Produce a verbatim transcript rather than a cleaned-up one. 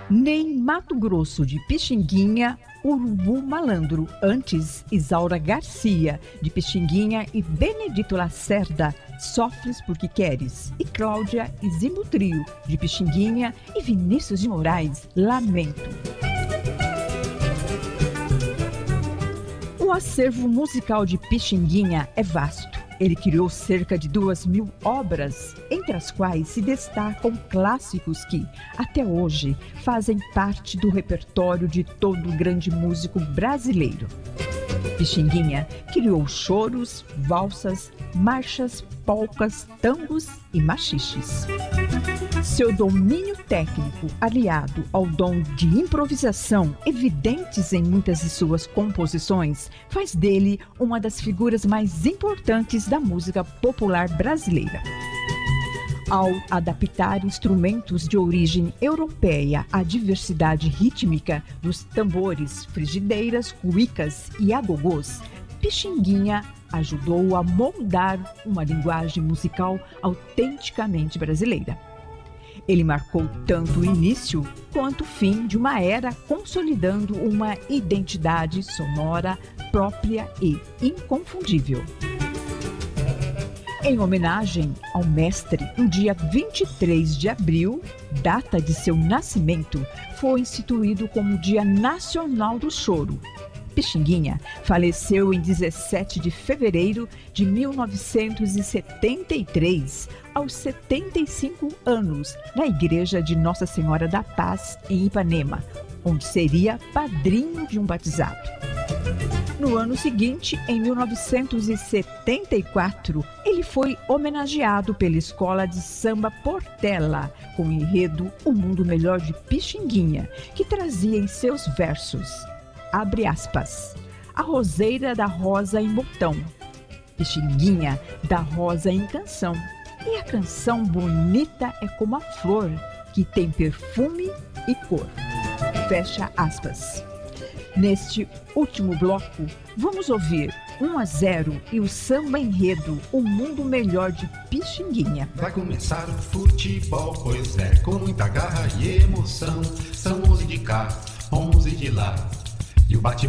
Nem Mato Grosso de Pixinguinha, Urubu Malandro, antes Isaura Garcia de Pixinguinha e Benedito Lacerda, Sofres Porque Queres, e Cláudia e Zimbo Trio de Pixinguinha e Vinícius de Moraes, Lamento. O acervo musical de Pixinguinha é vasto. Ele criou cerca de duas mil obras, entre as quais se destacam clássicos que, até hoje, fazem parte do repertório de todo grande músico brasileiro. Pixinguinha criou choros, valsas, marchas, polcas, tangos e machiches. Seu domínio técnico, aliado ao dom de improvisação, evidentes em muitas de suas composições, faz dele uma das figuras mais importantes da música popular brasileira. Ao adaptar instrumentos de origem europeia à diversidade rítmica dos tambores, frigideiras, cuícas e agogôs, Pixinguinha ajudou a moldar uma linguagem musical autenticamente brasileira. Ele marcou tanto o início quanto o fim de uma era, consolidando uma identidade sonora própria e inconfundível. Em homenagem ao mestre, no dia vinte e três de abril, data de seu nascimento, foi instituído como Dia Nacional do Choro. Pixinguinha faleceu em dezessete de fevereiro de mil novecentos e setenta e três, aos setenta e cinco anos, na Igreja de Nossa Senhora da Paz, em Ipanema, onde seria padrinho de um batizado. No ano seguinte, em mil novecentos e setenta e quatro, ele foi homenageado pela Escola de Samba Portela, com o enredo O Mundo Melhor de Pixinguinha, que trazia em seus versos, abre aspas, a roseira da rosa em botão, Pixinguinha da rosa em canção, e a canção bonita é como a flor, que tem perfume e cor. Fecha aspas. Neste último bloco, vamos ouvir um a zero e o samba enredo O Mundo Melhor de Pixinguinha. Vai começar o futebol, pois é, com muita garra e emoção. São onze de cá, onze de lá, e o bate